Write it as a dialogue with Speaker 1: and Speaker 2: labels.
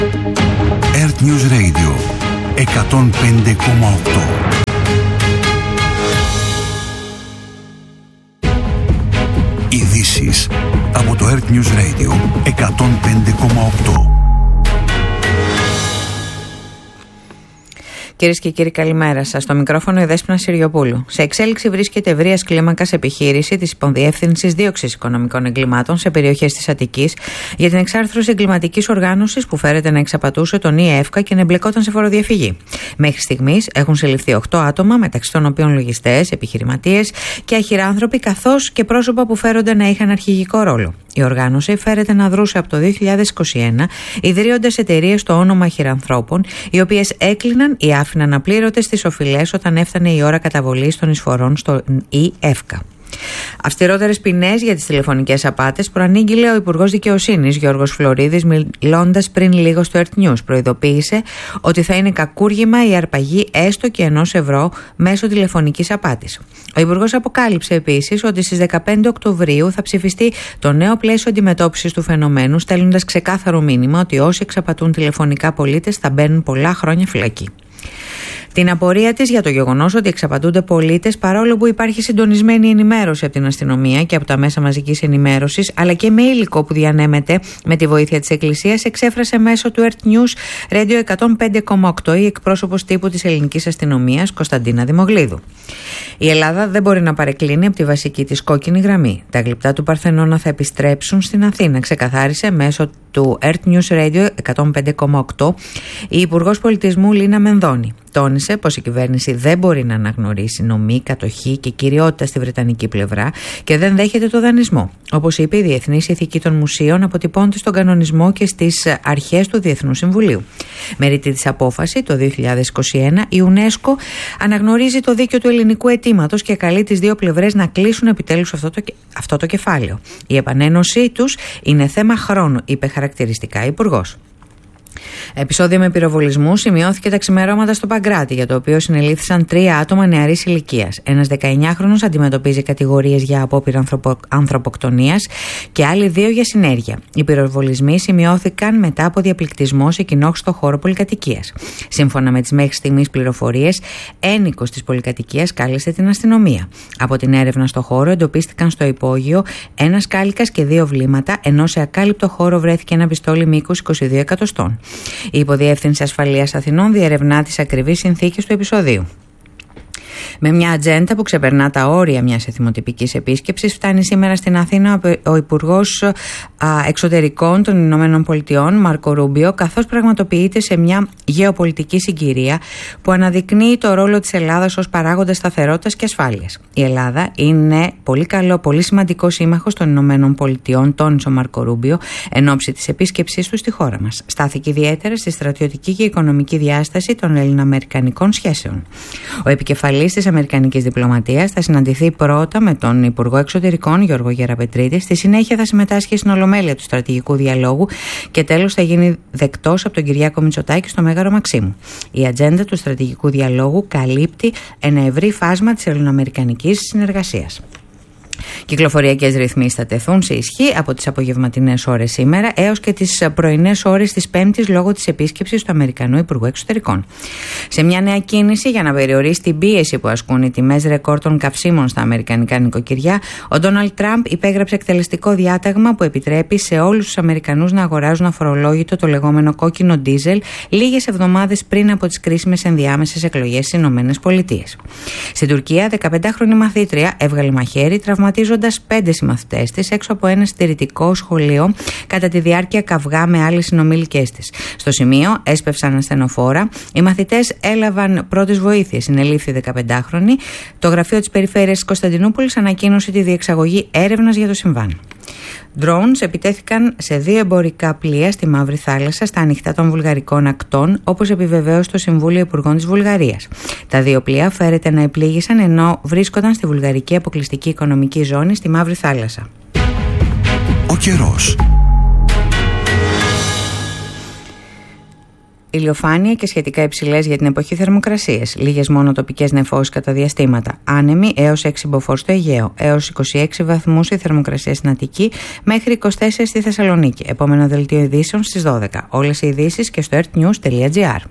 Speaker 1: Earth News Radio 105,8. Ειδήσεις από το Earth News Radio 105,8.
Speaker 2: Κυρίες και κύριοι, καλημέρα σας. Στο μικρόφωνο η Δέσποινα Συριοπούλου. Σε εξέλιξη βρίσκεται ευρείας κλίμακας επιχείρηση της Υποδιεύθυνσης Δίωξης Οικονομικών Εγκλημάτων σε περιοχές της Αττικής για την εξάρθρωση εγκληματικής οργάνωσης που φέρεται να εξαπατούσε τον ΙΕΦΚΑ και να εμπλεκόταν σε φοροδιαφυγή. Μέχρι στιγμής έχουν συλληφθεί 8 άτομα, μεταξύ των οποίων λογιστές, επιχειρηματίες και αχυράνθρωποι, καθώς και πρόσωπα που φέρονται να είχαν αρχηγικό ρόλο. Η οργάνωση φέρεται να δρούσε από το 2021, ιδρύοντας εταιρείες στο όνομα αχυρανθρώπων, οι οποίες έκλειναν ή άφηναν απλήρωτες τις οφειλές όταν έφτανε η ώρα καταβολής των εισφορών στο ΙΕΦΚΑ. Αυστηρότερες ποινές για τις τηλεφωνικές απάτες προανήγγειλε ο Υπουργός Δικαιοσύνης Γιώργος Φλωρίδης, μιλώντας πριν λίγο στο Earth News. Προειδοποίησε ότι θα είναι κακούργημα η αρπαγή έστω και €1 μέσω τηλεφωνικής απάτης. Ο Υπουργός αποκάλυψε επίσης ότι στις 15 Οκτωβρίου θα ψηφιστεί το νέο πλαίσιο αντιμετώπισης του φαινομένου, στέλνοντας ξεκάθαρο μήνυμα ότι όσοι εξαπατούν τηλεφωνικά πολίτες θα μπαίνουν πολλά χρόνια φυλακή. Την απορία της για το γεγονός ότι εξαπατούνται πολίτες, παρόλο που υπάρχει συντονισμένη ενημέρωση από την αστυνομία και από τα μέσα μαζικής ενημέρωσης, αλλά και με υλικό που διανέμεται με τη βοήθεια της Εκκλησίας, εξέφρασε μέσω του Earth News Radio 105,8 η εκπρόσωπος τύπου της ελληνικής αστυνομίας Κωνσταντίνα Δημογλίδου. Η Ελλάδα δεν μπορεί να παρεκκλίνει από τη βασική της κόκκινη γραμμή. Τα γλυπτά του Παρθενώνα θα επιστρέψουν στην Αθήνα, ξεκαθάρισε μέσω του Earth News Radio 105,8 η Υπουργός Πολιτισμού Λίνα Μενδώνη. Τόνισε πως η κυβέρνηση δεν μπορεί να αναγνωρίσει νομή, κατοχή και κυριότητα στη βρετανική πλευρά και δεν δέχεται το δανεισμό. Όπως είπε, η Διεθνής Ηθική των Μουσείων αποτυπώνεται στον κανονισμό και στις αρχές του Διεθνούς Συμβουλίου. Με ρητή της απόφαση το 2021, η UNESCO αναγνωρίζει το δίκαιο του ελληνικού αιτήματος και καλεί τις δύο πλευρές να κλείσουν επιτέλους αυτό το κεφάλαιο. Η επανένωσή τους είναι θέμα χρόνου, είπε χαρακτηριστικά η Υπουργός. Επεισόδιο με πυροβολισμού σημειώθηκε τα ξημερώματα στο Παγκράτη, για το οποίο συνελήφθησαν 3 άτομα νεαρής ηλικίας. Ένας 19χρονος αντιμετωπίζει κατηγορίες για απόπειρα ανθρωποκτονίας και άλλοι 2 για συνέργεια. Οι πυροβολισμοί σημειώθηκαν μετά από διαπληκτισμό σε κοινόχρηστο χώρο πολυκατοικίας. Σύμφωνα με τις μέχρι στιγμής πληροφορίες, ένικος της πολυκατοικίας κάλεσε την αστυνομία. Από την έρευνα στο χώρο εντοπίστηκαν στο υπόγειο ένας κάλικας και 2 βλήματα, ενώ σε ακάλυπτο χώρο βρέθηκε ένα πιστόλι μήκους 22 εκατοστών. Η Υποδιεύθυνση Ασφαλείας Αθηνών διερευνά τις ακριβείς συνθήκες του επεισοδίου. Με μια ατζέντα που ξεπερνά τα όρια μιας εθιμοτυπικής επίσκεψης, φτάνει σήμερα στην Αθήνα ο Υπουργός Εξωτερικών των Ηνωμένων Πολιτειών, Μάρκο Ρούμπιο, καθώς πραγματοποιείται σε μια γεωπολιτική συγκυρία που αναδεικνύει το ρόλο της Ελλάδας ως παράγοντα σταθερότητας και ασφάλειας. Η Ελλάδα είναι πολύ σημαντικό σύμμαχος των Ηνωμένων Πολιτειών, τόνισε ο Μάρκο Ρούμπιο εν ώψη της επίσκεψής του στη χώρα μας. Στάθηκε ιδιαίτερα στη στρατιωτική και οικονομική διάσταση των ελληνοαμερικανικών σχέσεων. Ο επικεφαλής της Αμερικανικής Διπλωματίας θα συναντηθεί πρώτα με τον Υπουργό Εξωτερικών Γιώργο Γεραπετρίτη, στη συνέχεια θα συμμετάσχει στην Ολομέλεια του Στρατηγικού Διαλόγου και τέλος θα γίνει δεκτός από τον Κυριάκο Μητσοτάκη στο Μέγαρο Μαξίμου. Η ατζέντα του Στρατηγικού Διαλόγου καλύπτει ένα ευρύ φάσμα της ελληνοαμερικανικής συνεργασίας. Κυκλοφοριακές ρυθμίσεις θα τεθούν σε ισχύ από τις απογευματινές ώρες σήμερα έως και τις πρωινές ώρες της Πέμπτης λόγω της επίσκεψης του Αμερικανού Υπουργού Εξωτερικών. Σε μια νέα κίνηση για να περιορίσει την πίεση που ασκούν οι τιμές ρεκόρ των καυσίμων στα αμερικανικά νοικοκυριά, ο Ντόναλντ Τραμπ υπέγραψε εκτελεστικό διάταγμα που επιτρέπει σε όλους τους Αμερικανούς να αγοράζουν αφορολόγητο το λεγόμενο κόκκινο ντίζελ λίγες εβδομάδες πριν από τις κρίσιμες ενδιάμεσες εκλογές στις ΗΠΑ. Στην Τουρκία, 15χρονη μαθήτρια έβγαλε μαχαίρι, τραυματίζοντας 5 συμμαθητές της έξω από ένα συντηρητικό σχολείο κατά τη διάρκεια καυγά με άλλες συνομιλικές της. Στο σημείο έσπευσαν ασθενοφόρα. Οι μαθητές έλαβαν πρώτες βοήθειες. Συνελήφθη 15χρονη. Το γραφείο της Περιφέρειας της Κωνσταντινούπολης ανακοίνωσε τη διεξαγωγή έρευνας για το συμβάν. Drones επιτέθηκαν σε 2 εμπορικά πλοία στη Μαύρη Θάλασσα στα ανοιχτά των βουλγαρικών ακτών, όπως επιβεβαίωσε το Συμβούλιο Υπουργών της Βουλγαρίας. Τα 2 πλοία φέρεται να επλήγησαν ενώ βρίσκονταν στη βουλγαρική αποκλειστική οικονομική ζώνη στη Μαύρη Θάλασσα.
Speaker 1: Ο καιρός.
Speaker 2: Ηλιοφάνεια και σχετικά υψηλές για την εποχή θερμοκρασίες. Λίγες μόνο τοπικές νεφώσεις κατά διαστήματα. Άνεμοι έως 6 μποφόρ στο Αιγαίο. Έως 26 βαθμούς η θερμοκρασία στην Αττική, μέχρι 24 στη Θεσσαλονίκη. Επόμενο δελτίο ειδήσεων στις 12. Όλες οι ειδήσεις και στο earthnews.gr.